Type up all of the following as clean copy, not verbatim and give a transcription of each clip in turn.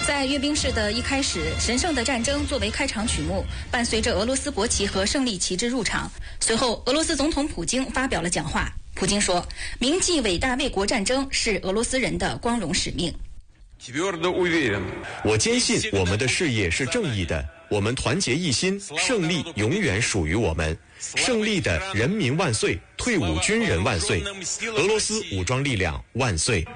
在阅兵式的一开始，神圣的战争作为开场曲目，伴随着俄罗斯国旗和胜利旗帜入场。随后，俄罗斯总统普京发表了讲话。普京说：“铭记伟大卫国战争是俄罗斯人的光荣使命。” 我坚信我们的事业是正义的，我们团结一心，胜利永远属于我们。胜利的人民万岁！退伍军人万岁！俄罗斯武装力量万岁！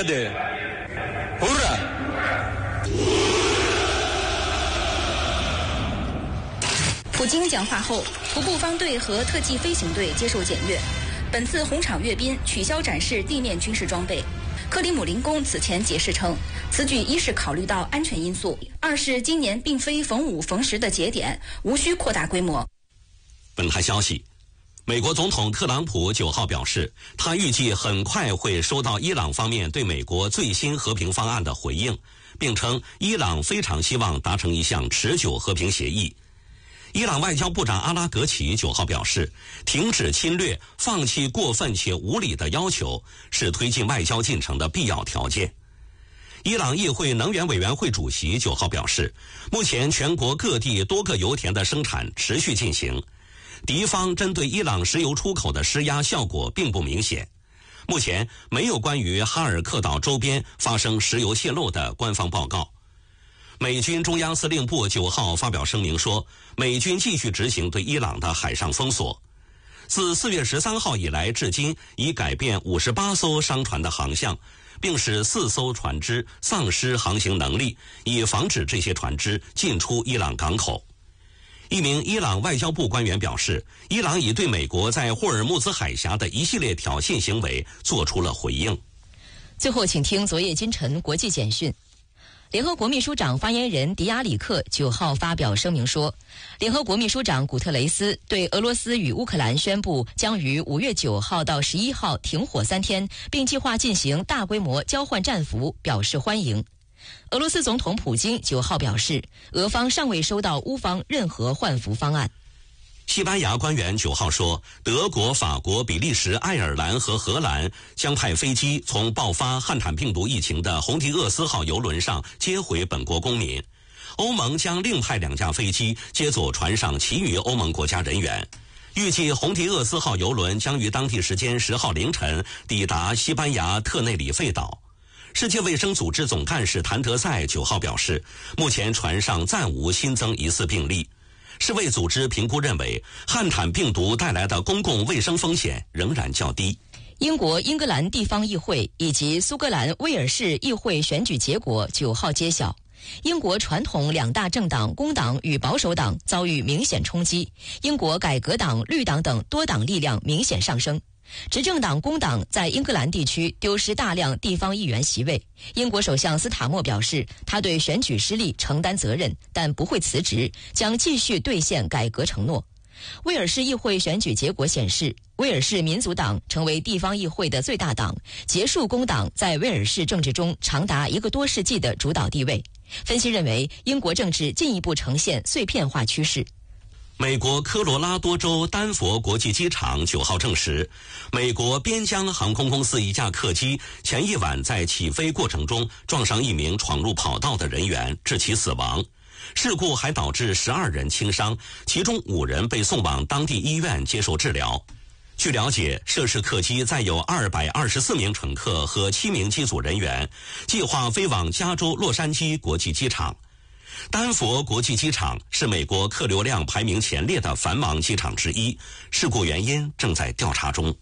普京讲话后，徒步方队和特技飞行队接受检阅。本次红场阅兵取消展示地面军事装备。克里姆林宫此前解释称，此举一是考虑到安全因素，二是今年并非逢5逢10的节点，无需扩大规模。 本台消息，美国总统特朗普9号表示，他预计很快会收到伊朗方面对美国最新和平方案的回应，并称伊朗非常希望达成一项持久和平协议。伊朗外交部长阿拉格齐9号表示，停止侵略、放弃过分且无理的要求是推进外交进程的必要条件。伊朗议会能源委员会主席9号表示，目前全国各地多个油田的生产持续进行，敌方针对伊朗石油出口的施压效果并不明显。目前没有关于哈尔克岛周边发生石油泄漏的官方报告。美军中央司令部9号发表声明说，美军继续执行对伊朗的海上封锁。自4月13号以来至今，已改变58艘商船的航向，并使4艘船只丧失航行能力，以防止这些船只进出伊朗港口。一名伊朗外交部官员表示，伊朗已对美国在霍尔木兹海峡的一系列挑衅行为做出了回应。 最后请听昨夜今晨国际简讯。联合国秘书长发言人迪亚里克9号发表声明说，联合国秘书长古特雷斯对俄罗斯与乌克兰宣布将于5月9号到11号停火3天，并计划进行大规模交换战俘表示欢迎。俄罗斯总统普京9号表示，俄方尚未收到乌方任何换俘方案。 西班牙官员9号说，德国、法国、比利时、爱尔兰和荷兰将派飞机从爆发汉坦病毒疫情的红提厄斯号邮轮上接回本国公民。欧盟将另派2架飞机接走船上其余欧盟国家人员。预计红提厄斯号邮轮将于当地时间10号凌晨抵达西班牙特内里费岛。世界卫生组织总干事谭德赛9号表示，目前船上暂无新增疑似病例。世卫组织评估认为，汉坦病毒带来的公共卫生风险仍然较低。 英国英格兰地方议会以及苏格兰威尔士议会选举结果9号揭晓。英国传统2大政党工党与保守党遭遇明显冲击，英国改革党、绿党等多党力量明显上升。执政党工党在英格兰地区丢失大量地方议员席位。英国首相斯塔默表示，他对选举失利承担责任，但不会辞职，将继续兑现改革承诺。威尔士议会选举结果显示，威尔士民族党成为地方议会的最大党，结束工党在威尔士政治中长达1个多世纪的主导地位。分析认为，英国政治进一步呈现碎片化趋势。 美国科罗拉多州丹佛国际机场9号证实，美国边疆航空公司一架客机前一晚在起飞过程中撞上一名闯入跑道的人员，致其死亡。事故还导致12人轻伤，其中5人被送往当地医院接受治疗。据了解，涉事客机载有224名乘客和7名机组人员，计划飞往加州洛杉矶国际机场。丹佛国际机场是美国客流量排名前列的繁忙机场之一，事故原因正在调查中。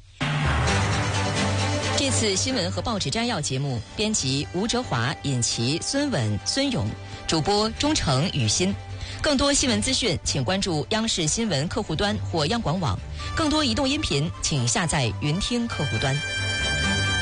这次新闻和报纸摘要节目，编辑吴哲华、尹琪、孙稳、孙勇，主播钟诚、雨欣。更多新闻资讯，请关注央视新闻客户端或央广网。更多移动音频，请下载云听客户端。